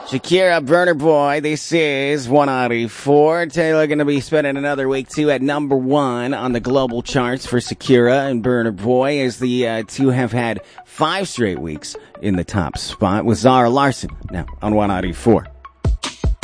Shakira, Burner Boy, this is 184. Taylor going to be spending another week, too, at number 1 on the global charts for Shakira and Burner Boy, as the two have had 5 straight weeks in the top spot with Zara Larsson now on 184.